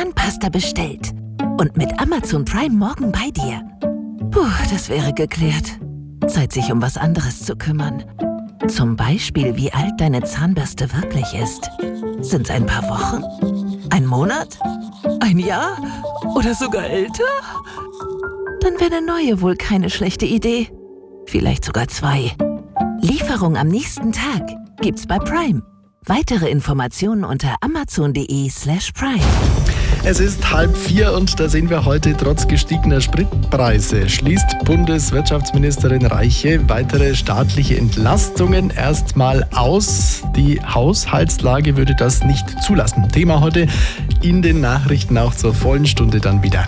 Zahnpasta bestellt und mit Amazon Prime morgen bei dir. Puh, das wäre geklärt. Zeit, sich um was anderes zu kümmern. Zum Beispiel, wie alt deine Zahnbürste wirklich ist. Sind's ein paar Wochen? Ein Monat? Ein Jahr? Oder sogar älter? Dann wäre eine neue wohl keine schlechte Idee. Vielleicht sogar 2. Lieferung am nächsten Tag gibt's bei Prime. Weitere Informationen unter amazon.de/prime. Es ist 3:30 und da sehen wir heute, trotz gestiegener Spritpreise schließt Bundeswirtschaftsministerin Reiche weitere staatliche Entlastungen erstmal aus. Die Haushaltslage würde das nicht zulassen. Thema heute in den Nachrichten auch zur vollen Stunde dann wieder.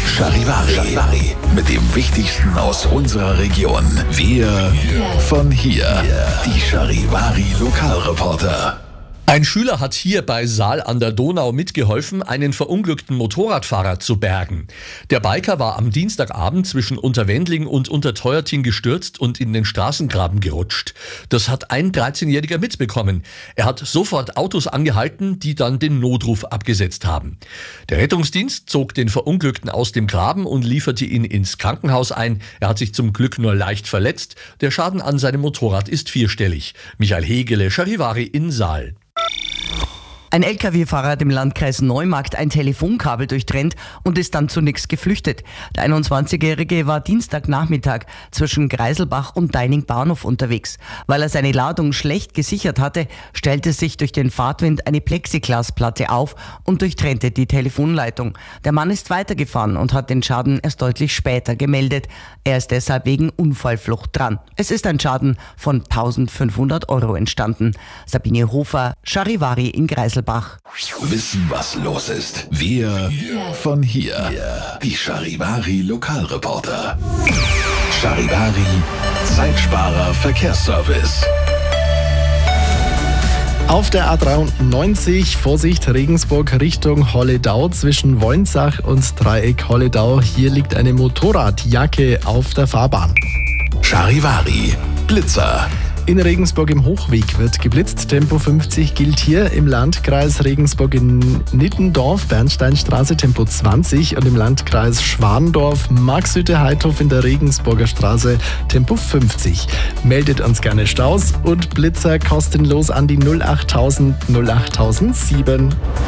Charivari mit dem Wichtigsten aus unserer Region. Wir von hier. Die Charivari Lokalreporter. Ein Schüler hat hier bei Saal an der Donau mitgeholfen, einen verunglückten Motorradfahrer zu bergen. Der Biker war am Dienstagabend zwischen Unterwendling und Unterteuerting gestürzt und in den Straßengraben gerutscht. Das hat ein 13-Jähriger mitbekommen. Er hat sofort Autos angehalten, die dann den Notruf abgesetzt haben. Der Rettungsdienst zog den Verunglückten aus dem Graben und lieferte ihn ins Krankenhaus ein. Er hat sich zum Glück nur leicht verletzt. Der Schaden an seinem Motorrad ist 4-stellig. Michael Hegele, Charivari in Saal. Ein Lkw-Fahrer hat im Landkreis Neumarkt ein Telefonkabel durchtrennt und ist dann zunächst geflüchtet. Der 21-Jährige war Dienstagnachmittag zwischen Greiselbach und Deining Bahnhof unterwegs. Weil er seine Ladung schlecht gesichert hatte, stellte sich durch den Fahrtwind eine Plexiglasplatte auf und durchtrennte die Telefonleitung. Der Mann ist weitergefahren und hat den Schaden erst deutlich später gemeldet. Er ist deshalb wegen Unfallflucht dran. Es ist ein Schaden von 1.500 € entstanden. Sabine Hofer, Charivari in Greiselbach. Wissen, was los ist. Wir von hier. Die Charivari Lokalreporter. Charivari Zeitsparer Verkehrsservice. Auf der A93, Vorsicht, Regensburg Richtung Holledau zwischen Wolnsach und Dreieck Holledau. Hier liegt eine Motorradjacke auf der Fahrbahn. Charivari Blitzer. In Regensburg im Hochweg wird geblitzt. Tempo 50 gilt hier im Landkreis Regensburg in Nittendorf, Bernsteinstraße Tempo 20 und im Landkreis Schwandorf, Marxhütte-Heidhof in der Regensburger Straße Tempo 50. Meldet uns gerne Staus und Blitzer kostenlos an die 08000 08007.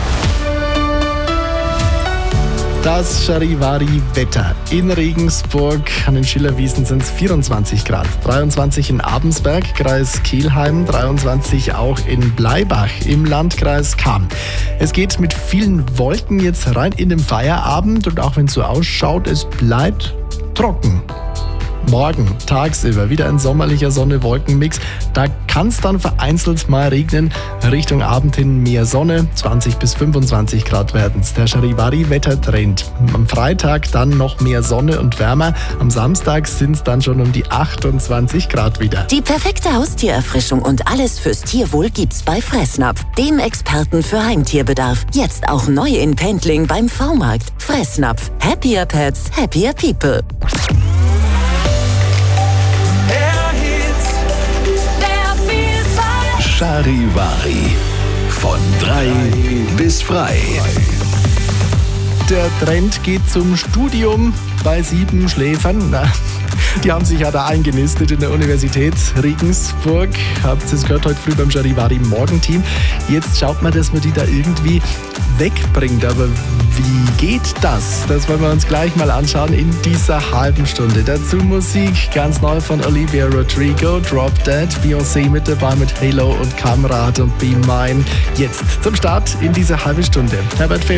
Das Charivari-Wetter. In Regensburg an den Schillerwiesen sind es 24 Grad, 23 in Abensberg, Kreis Kelheim, 23 auch in Bleibach im Landkreis Cham. Es geht mit vielen Wolken jetzt rein in den Feierabend und auch wenn es so ausschaut, es bleibt trocken. Morgen tagsüber wieder ein sommerlicher Sonne-Wolken-Mix. Da kann es dann vereinzelt mal regnen. Richtung Abend hin mehr Sonne, 20 bis 25 Grad werden es. Der Charivari-Wettertrend. Am Freitag dann noch mehr Sonne und wärmer. Am Samstag sind es dann schon um die 28 Grad wieder. Die perfekte Haustiererfrischung und alles fürs Tierwohl gibt's bei Fressnapf, dem Experten für Heimtierbedarf. Jetzt auch neu in Pendling beim V-Markt. Fressnapf. Happier Pets, happier People. Charivari. Von 3 bis frei. Der Trend geht zum Studium bei 7 Schläfern. Die haben sich ja da eingenistet in der Universität Regensburg. Habt ihr es gehört heute früh beim Charivari Morgenteam. Jetzt schaut man, dass man die da irgendwie wegbringt. Aber wie geht das? Das wollen wir uns gleich mal anschauen in dieser halben Stunde. Dazu Musik ganz neu von Olivia Rodrigo, Drop Dead, Beyoncé mit dabei mit Halo und Kamrat und Be Mine. Jetzt zum Start in dieser halben Stunde. Herbert